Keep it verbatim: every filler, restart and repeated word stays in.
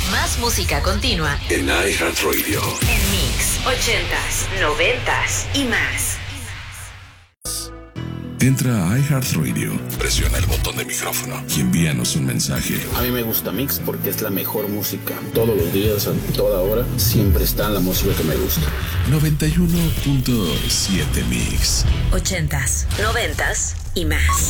Más música continua en iHeartRadio. En Mix ochentas, noventas y más. Entra a iHeartRadio, presiona el botón de micrófono y envíanos un mensaje. A mí me gusta Mix porque es la mejor música. Todos los días, a toda hora, siempre está la música que me gusta. noventa y uno punto siete Mix. Ochentas, noventas y más.